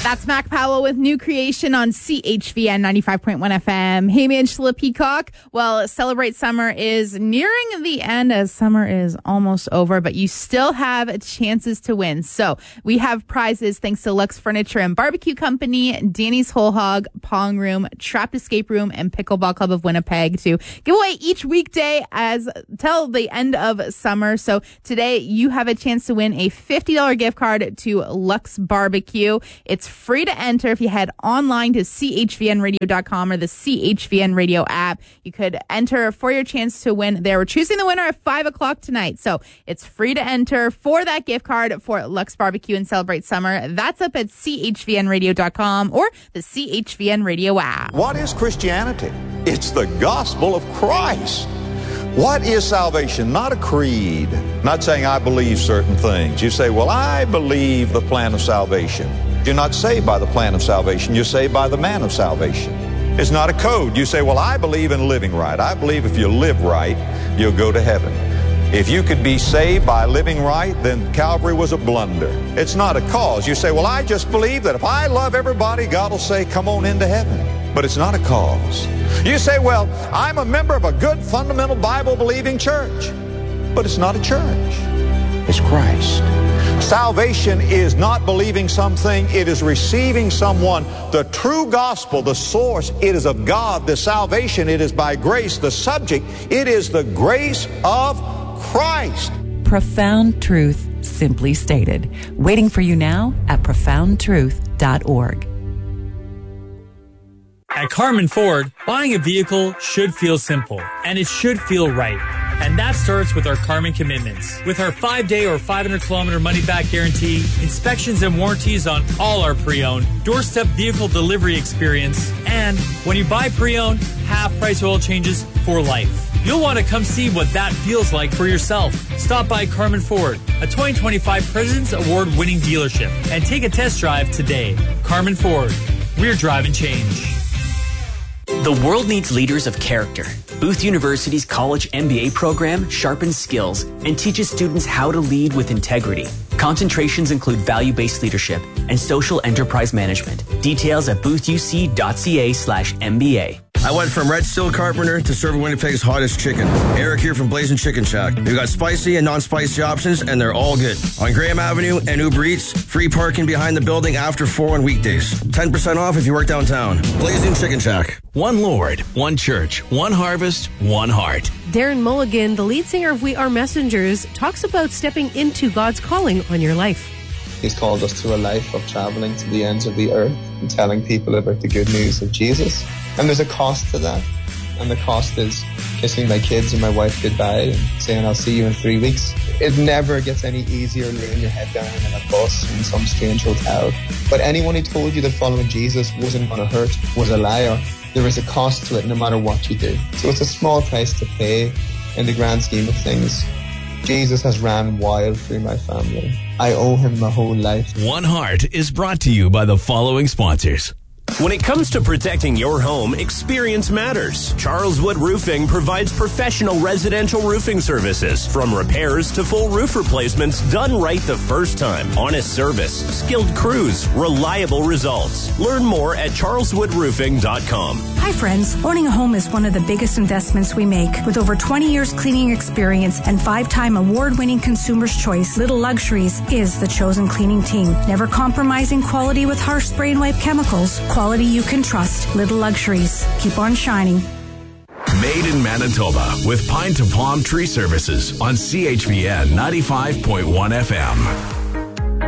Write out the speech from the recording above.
That's Mac Powell with New Creation on CHVN 95.1 FM. Hey, Angela Peacock. Well, Celebrate Summer is nearing the end as summer is almost over, but you still have chances to win. So we have prizes thanks to Lux Furniture and Barbecue Company, Danny's Whole Hog, Pong Room, Trapped Escape Room, and Pickleball Club of Winnipeg to give away each weekday till the end of summer. So today you have a chance to win a $50 gift card to Lux Barbecue. It's free to enter if you head online to chvnradio.com or the CHVN Radio app. You could enter for your chance to win there. We're choosing the winner at 5 o'clock tonight. So it's free to enter for that gift card for Lux Barbecue and Celebrate Summer. That's up at chvnradio.com or the CHVN Radio app. What is Christianity? It's the gospel of Christ. What is salvation? Not a creed. Not saying I believe certain things. You say, well, I believe the plan of salvation. You're not saved by the plan of salvation. You're saved by the man of salvation. It's not a code. You say, well, I believe in living right. I believe if you live right, you'll go to heaven. If you could be saved by living right, then Calvary was a blunder. It's not a cause. You say, well, I just believe that if I love everybody, God will say, come on into heaven. But it's not a cause. You say, well, I'm a member of a good fundamental Bible-believing church. But it's not a church. It's Christ. Salvation is not believing something. It is receiving someone. The true gospel, the source, it is of God. The salvation, it is by grace. The subject, it is the grace of Christ. Profound truth, simply stated. Waiting for you now at profoundtruth.org. At Carmen Ford, buying a vehicle should feel simple, and it should feel right. And that starts with our Carmen commitments. With our 5-day or 500-kilometer money-back guarantee, inspections and warranties on all our pre-owned, doorstep vehicle delivery experience, and when you buy pre-owned, half-price oil changes for life. You'll want to come see what that feels like for yourself. Stop by Carmen Ford, a 2025 President's Award-winning dealership, and take a test drive today. Carmen Ford, we're driving change. The world needs leaders of character. Booth University's college MBA program sharpens skills and teaches students how to lead with integrity. Concentrations include value-based leadership and social enterprise management. Details at boothUC.ca/MBA. I went from red steel carpenter to serving Winnipeg's hottest chicken. Eric here from Blazing Chicken Shack. We've got spicy and non-spicy options, and they're all good. On Graham Avenue and Uber Eats, free parking behind the building after 4 on weekdays. 10% off if you work downtown. Blazing Chicken Shack. One Lord, one church, one harvest, one heart. Darren Mulligan, the lead singer of We Are Messengers, talks about stepping into God's calling on your life. He's called us to a life of traveling to the ends of the earth and telling people about the good news of Jesus. And there's a cost to that. And the cost is kissing my kids and my wife goodbye and saying I'll see you in 3 weeks. It never gets any easier laying your head down in a bus in some strange hotel. But anyone who told you that following Jesus wasn't going to hurt was a liar. There is a cost to it no matter what you do. So it's a small price to pay in the grand scheme of things. Jesus has ran wild through my family. I owe him my whole life. One Heart is brought to you by the following sponsors. When it comes to protecting your home, experience matters. Charles Wood Roofing provides professional residential roofing services, from repairs to full roof replacements done right the first time. Honest service, skilled crews, reliable results. Learn more at charleswoodroofing.com. Hi friends, owning a home is one of the biggest investments we make. With over 20 years cleaning experience and 5-time award-winning Consumer's Choice, Little Luxuries is the chosen cleaning team. Never compromising quality with harsh spray and wipe chemicals. Quality you can trust. Little Luxuries. Keep on shining. Made in Manitoba with Pine to Palm Tree Services on CHVN 95.1 FM.